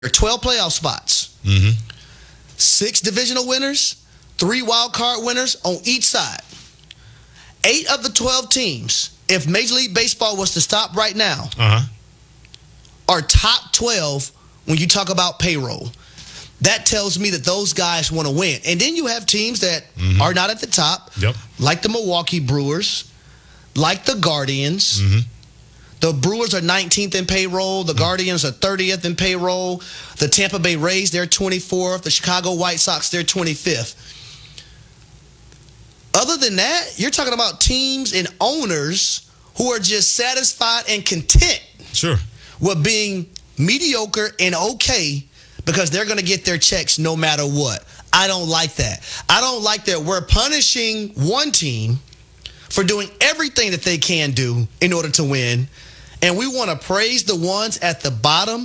12 playoff spots, 6 divisional winners, 3 wild card winners on each side. 8 of the 12 teams, if Major League Baseball was to stop right now, are top 12 when you talk about payroll. That tells me that those guys want to win. And then you have teams that are not at the top, like the Milwaukee Brewers, like the Guardians. The Brewers are 19th in payroll. The Guardians are 30th in payroll. The Tampa Bay Rays, they're 24th. The Chicago White Sox, they're 25th. Other than that, you're talking about teams and owners who are just satisfied and content with being mediocre and okay because they're going to get their checks no matter what. I don't like that. I don't like that we're punishing one team for doing everything that they can do in order to win, and we want to praise the ones at the bottom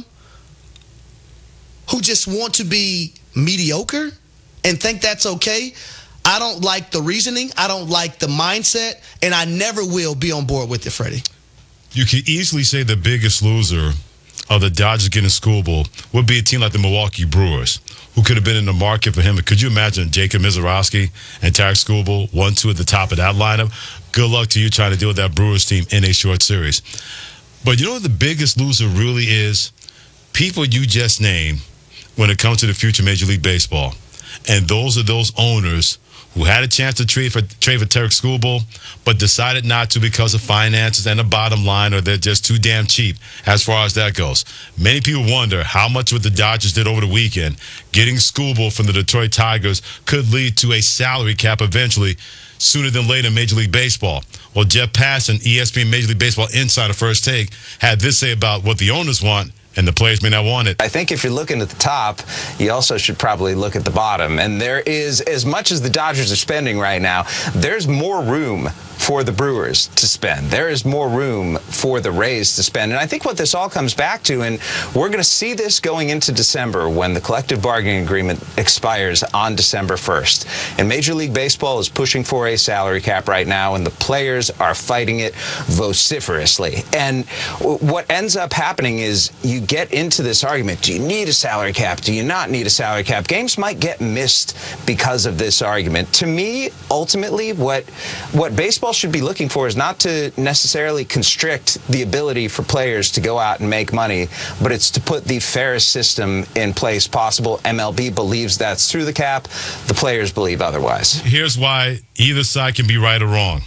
who just want to be mediocre and think that's okay. I don't like the reasoning. I don't like the mindset, and I never will be on board with it, Freddie. You could easily say the biggest loser of the Dodgers getting schoolable would be a team like the Milwaukee Brewers, who could have been in the market for him. Could you imagine Jacob Misiorowski and Tarek Skubal, 1-2 at the top of that lineup? Good luck to you trying to deal with that Brewers team in a short series. But you know what the biggest loser really is? People you just named when it comes to the future Major League Baseball. And those are those owners who had a chance to trade for Tarek Skubal, but decided not to because of finances and the bottom line, or they're just too damn cheap as far as that goes. Many people wonder how much what the Dodgers did over the weekend, getting Skubal from the Detroit Tigers, could lead to a salary cap eventually sooner than later in Major League Baseball. Well, Jeff Passan, ESPN Major League Baseball Insider First Take, had this say about what the owners want and the players may not want it. I think if you're looking at the top, you also should probably look at the bottom. And there is, as much as the Dodgers are spending right now, there's more room for the Brewers to spend. There is more room for the Rays to spend. And I think what this all comes back to, and we're going to see this going into December when the collective bargaining agreement expires on December 1st. And Major League Baseball is pushing for a salary cap right now, and the players are fighting it vociferously. And what ends up happening is you get into this argument. Do you need a salary cap? Do you not need a salary cap? Games might get missed because of this argument. To me, ultimately, what baseball should be looking for is not to necessarily constrict the ability for players to go out and make money, but it's to put the fairest system in place possible. MLB believes that's through the cap. The players believe otherwise. Here's why either side can be right or wrong.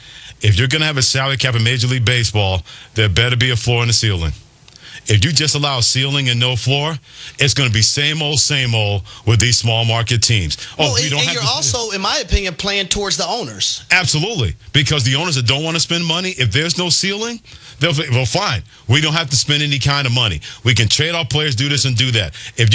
If you're going to have a salary cap in Major League Baseball, there better be a floor and a ceiling. If you just allow ceiling and no floor, it's going to be same old with these small market teams. You're also, in my opinion, playing towards the owners. Absolutely. Because the owners that don't want to spend money, if there's no ceiling, they'll say, well, fine. We don't have to spend any kind of money. We can trade our players, do this and do that. If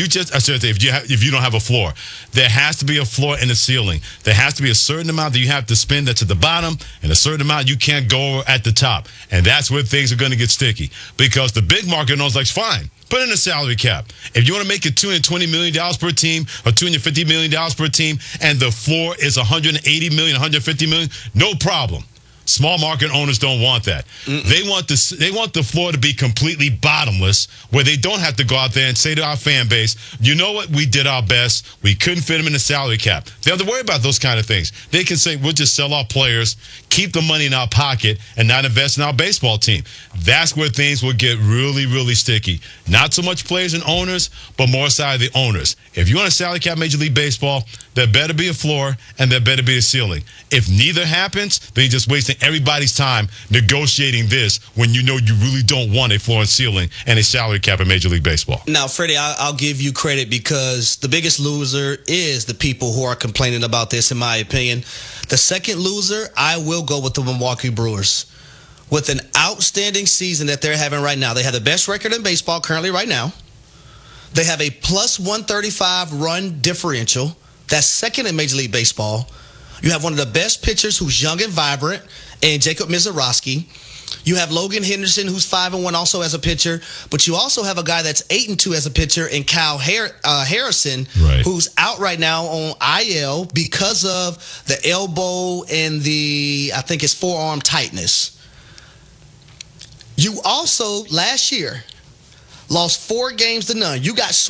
you don't have a floor, there has to be a floor and a ceiling. There has to be a certain amount that you have to spend that's at the bottom and a certain amount you can't go at the top. And that's where things are going to get sticky. Because the big market knows, like, fine, put in a salary cap. If you want to make it $220 million per team or $250 million per team and the floor is $180 million, $150 million, no problem. Small market owners don't want that. They want the floor to be completely bottomless, where they don't have to go out there and say to our fan base, you know what, we did our best. We couldn't fit them in the salary cap. They don't have to worry about those kind of things. They can say, we'll just sell our players, keep the money in our pocket, and not invest in our baseball team. That's where things will get really, really sticky. Not so much players and owners, but more side of the owners. If you want a salary cap Major League Baseball, there better be a floor and there better be a ceiling. If neither happens, then you're just wasting everybody's time negotiating this when you know you really don't want a floor and ceiling and a salary cap in Major League Baseball. Now, Freddie, I'll give you credit because the biggest loser is the people who are complaining about this, in my opinion. The second loser, I will go with the Milwaukee Brewers. With an outstanding season that they're having right now. They have the best record in baseball currently right now. They have a plus 135 run differential. That's second in Major League Baseball. You have one of the best pitchers who's young and vibrant, and Jacob Misiorowski. You have Logan Henderson, who's 5-1 also as a pitcher, but you also have a guy that's 8-2 as a pitcher in Kyle Harrison, who's out right now on IL because of the elbow and I think it's forearm tightness. You also, last year, lost 4 games to none. You got